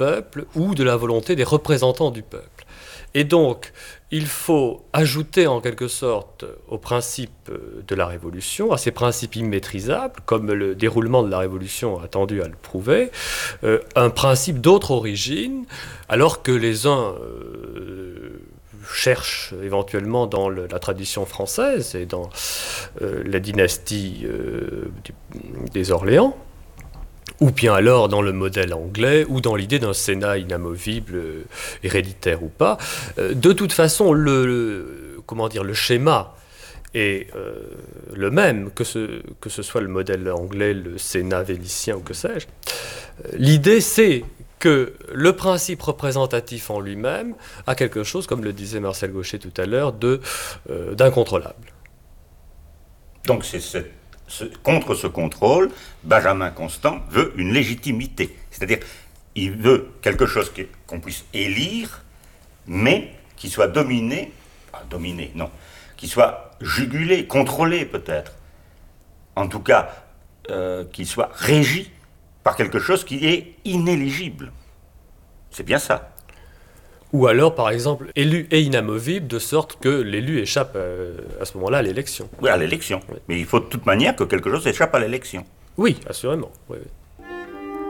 peuple ou de la volonté des représentants du peuple. Et donc, il faut ajouter en quelque sorte au principe de la Révolution, à ces principes immaîtrisables, comme le déroulement de la Révolution a tendu à le prouver, un principe d'autre origine, alors que les uns cherchent éventuellement dans la tradition française et dans la dynastie des Orléans, ou bien alors dans le modèle anglais, ou dans l'idée d'un Sénat inamovible, héréditaire ou pas. De toute façon, le schéma est le même, que ce soit le modèle anglais, le Sénat vénitien ou que sais-je. L'idée, c'est que le principe représentatif en lui-même a quelque chose, comme le disait Marcel Gauchet tout à l'heure, d'incontrôlable. Donc contre ce contrôle, Benjamin Constant veut une légitimité. C'est-à-dire, il veut quelque chose qu'on puisse élire, mais qui soit qui soit jugulé, contrôlé peut-être. En tout cas, qui soit régi par quelque chose qui est inéligible. C'est bien ça. Ou alors, par exemple, élu et inamovible, de sorte que l'élu échappe à ce moment-là à l'élection. Oui, à l'élection. Oui. Mais il faut de toute manière que quelque chose échappe à l'élection. Oui, assurément. Oui, oui.